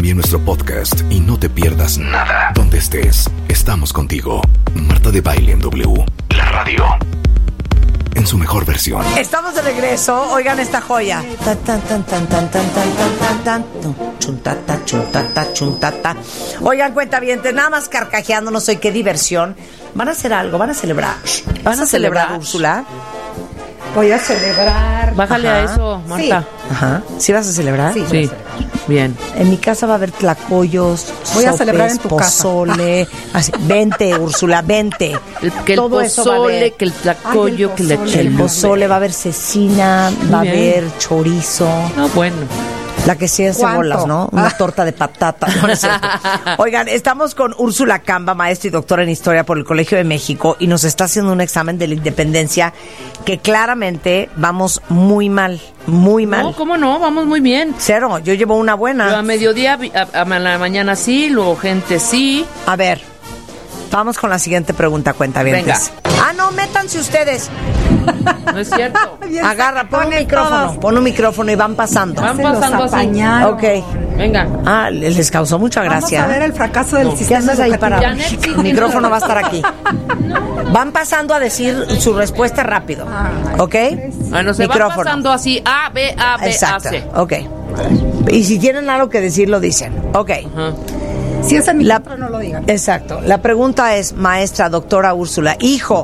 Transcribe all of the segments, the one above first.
también nuestro podcast y no te pierdas nada. Donde estés, estamos contigo. Marta de Baile en W, la radio. En su mejor versión. Estamos de regreso. Oigan esta joya. Tan, tan, tan, tan, tan, tan, tan, tan, tan, tan. Chuntata, chuntata, chuntata. Oigan, cuentavientes, nada más carcajeándonos hoy. Qué diversión. Van a hacer algo, van a celebrar. ¿Vas a celebrar, Úrsula? Voy a celebrar. Bájale a eso, Marta. Sí. Ajá. ¿Sí vas a celebrar? Sí. Bien. En mi casa va a haber tlacoyos, voy a sopes, celebrar en tu pozole. Así. Vente, Úrsula, vente. Que todo el eso va a pozole, haber. que el tlacoyo, que la El chela. pozole, va a haber cecina, va a haber chorizo. No, bueno. La que sí hace bolas, ¿no? Una torta de patata. No, no es cierto. Oigan, estamos con Úrsula Camba, maestra y doctora en Historia por el Colegio de México, y nos está haciendo un examen de la independencia que claramente vamos muy mal, muy mal. No, ¿cómo no? Vamos muy bien. Cero, yo llevo una buena. Yo a mediodía, a la mañana sí, luego gente sí. A ver, vamos con la siguiente pregunta, cuentavientes. Ah, no, métanse ustedes. No es cierto. Agarra, pon un micrófono y van pasando. Van pasando así. Ok. Venga. Ah, les causó mucha gracia. Vamos a ver el fracaso del ¿Qué sistema haces ahí educativo. parado? El micrófono va a estar aquí. Van pasando a decir su respuesta rápido. ¿Ok? Bueno, se van pasando así, A, B, A, B, exacto. A, C. Ok. Y si tienen algo que decir, lo dicen. Ok. Ajá. Si es en mi contra, no lo digan. Exacto. La pregunta es, maestra, doctora Úrsula, hijo.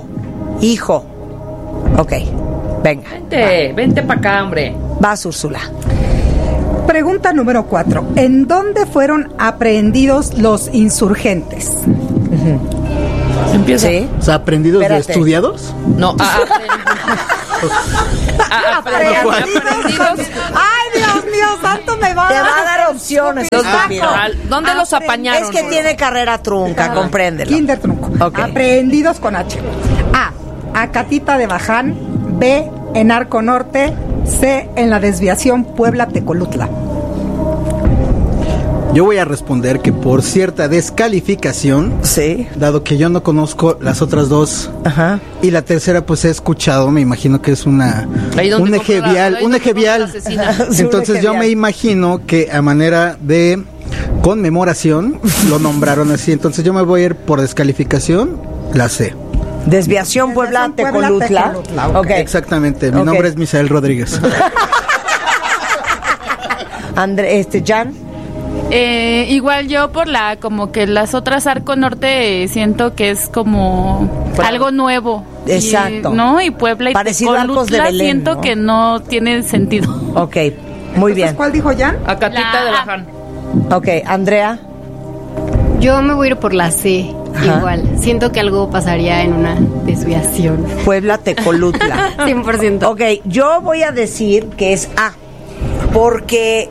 Ok. Venga. Vente para acá, hombre. Vas, Úrsula. Pregunta número 4. ¿En dónde fueron aprehendidos los insurgentes? Empieza. ¿Sí? O sea, ¿aprendidos de Espérate. estudiados? No, aprendidos. ¡Ay, Dios mío, santo, me va Te va a dar opciones. estúpido. ¿Dónde los apañaron? Es que tiene carrera trunca, compréndelo. Kinder trunco. Ok. Aprehendidos con H. A. Acatita de Baján. B. En Arco Norte. C. En la desviación Puebla-Tecolutla. Yo voy a responder que por cierta descalificación, Sí. dado que yo no conozco las otras dos, Ajá. y la tercera pues he escuchado, me imagino que es un eje vial, entonces yo me imagino que a manera de conmemoración lo nombraron así, entonces yo me voy a ir por descalificación, la C. Desviación Puebla-Tecolutla. Ok. Exactamente, mi nombre es Misael Rodríguez. Jan. Igual yo por como que las otras Arco Norte siento que es como algo nuevo. Exacto. ¿No? Y Puebla y Parecido a Arcos de Tecolutla Belén, siento ¿no? que no tiene sentido. Ok, muy bien. ¿Cuál dijo Jan? Acatita de Baján. Ok, Andrea. Yo me voy a ir por la C. Ajá. Igual. Siento que algo pasaría en una desviación. Puebla-Tecolutla. 100%. Ok, yo voy a decir que es A, porque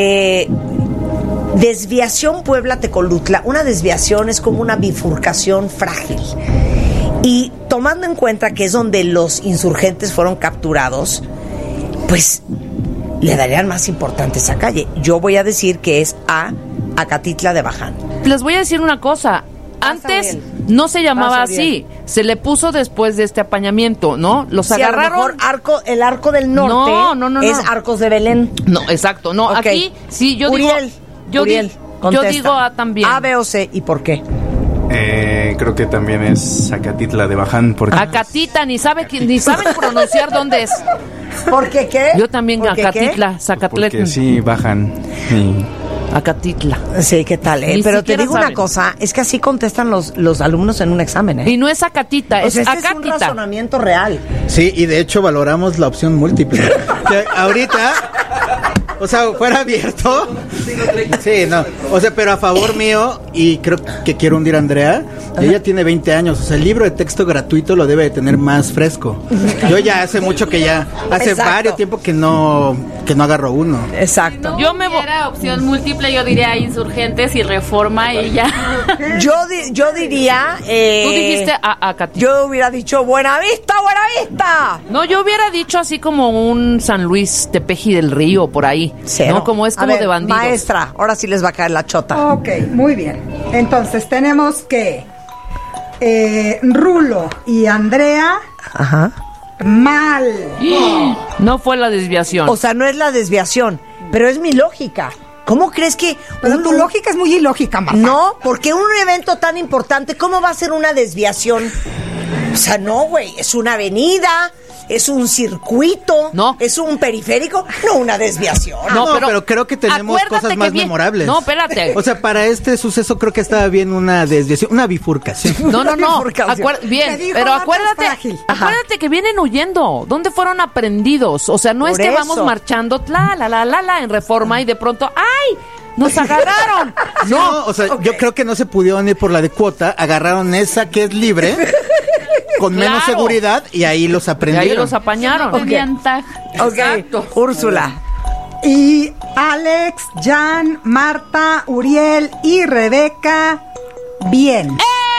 desviación Puebla-Tecolutla, una desviación es como una bifurcación frágil. Y tomando en cuenta que es donde los insurgentes fueron capturados, pues le darían más importancia a esa calle. Yo voy a decir que es A, Acatitla de Baján. Les voy a decir una cosa. Antes no se llamaba así. Se le puso después de este apañamiento, ¿no? Los agarraron. A lo mejor el arco del norte es Arcos de Belén. No, exacto. No, Okay. aquí sí, yo Uriel, digo. Uriel, Yo contesta. digo A también. A, B o C. ¿Y por qué? Creo que también es Zacatitla de Baján. Porque Acatita, ni saben pronunciar dónde es. ¿Por qué qué? Yo también ¿Por qué Acatitla, porque Zacatletl. sí, bajan. Y Acatitla. Sí, ¿qué tal? Ni Pero te siquiera digo saben. una cosa, es que así contestan los alumnos en un examen, ¿eh? Y no es Acatita, O es sea, este es un Acatita. razonamiento real. Sí, y de hecho valoramos la opción múltiple. Que ahorita, o sea, fuera abierto. Sí, no. O sea, pero a favor mío, y creo que quiero hundir a Andrea, y ella tiene 20 años. O sea, el libro de texto gratuito lo debe de tener más fresco. Yo ya hace mucho que ya, hace Exacto. varios tiempo que no agarro uno. Exacto. Yo me era opción múltiple, yo diría Insurgentes y Reforma y ya. Yo diría... Tú dijiste Acatita. Yo hubiera dicho Buenavista, Buenavista. No, yo hubiera dicho así como un San Luis Tepeji del Río, por ahí. Cero. No, como es A como ver, de bandidos. Maestra, ahora sí les va a caer la chota. Ok, muy bien. Entonces tenemos que Rulo y Andrea, Ajá. mal. No fue la desviación. O sea, no es la desviación, pero es mi lógica. ¿Cómo crees que...? Pero tu lógica es muy ilógica, Marta. No, porque un evento tan importante, ¿cómo va a ser una desviación? O sea, no, güey, es una avenida, es un circuito, no, es un periférico, no una desviación. No, pero creo que tenemos cosas más memorables. No, espérate. O sea, para este suceso creo que estaba bien una desviación, una bifurcación. No. Bien, pero acuérdate que vienen huyendo. ¿Dónde fueron aprendidos? O sea, no es que vamos marchando la en Reforma y de pronto, ¡ay! ¡Nos agarraron! No, o sea, yo creo que no se pudieron ir por la de cuota, agarraron esa que es libre, con menos seguridad, y ahí los aprendieron. Y ahí los apañaron. Exacto. Úrsula. Y Alex, Jan, Marta, Uriel y Rebeca, bien.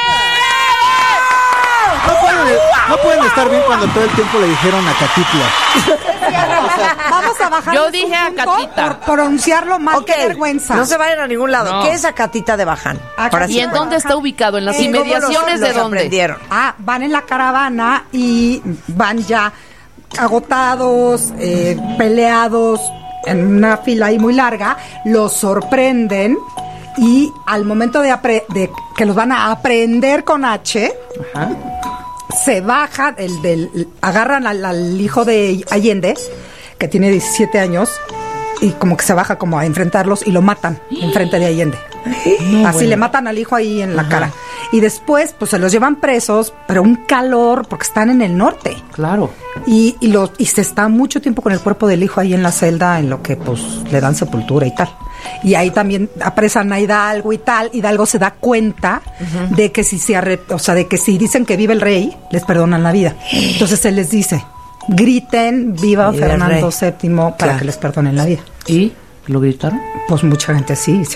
No pueden estar bien cuando todo el tiempo le dijeron a Catitla. Vamos a bajar. Yo dije a Catita. Por pronunciarlo mal, qué vergüenza. No se vayan a ningún lado. No. ¿Qué es Acatita de Baján? ¿Y en dónde está ubicado? ¿En las inmediaciones de dónde? Aprendieron? Van en la caravana y van ya agotados, peleados, en una fila ahí muy larga. Los sorprenden y al momento de que los van a aprender con H... Ajá. Se baja, agarran al hijo de Allende, que tiene 17 años, y como que se baja como a enfrentarlos y lo matan enfrente de Allende. Le matan al hijo ahí en la cara. Y después, pues se los llevan presos, pero un calor, porque están en el norte. Claro. Y se está mucho tiempo con el cuerpo del hijo ahí en la celda, en lo que pues le dan sepultura y tal. Y ahí también apresan a Hidalgo y tal. Hidalgo se da cuenta de que de que si dicen que vive el rey, les perdonan la vida. Entonces se les dice, griten viva Fernando VII para que les perdonen la vida. ¿Y lo gritaron? Pues mucha gente sí.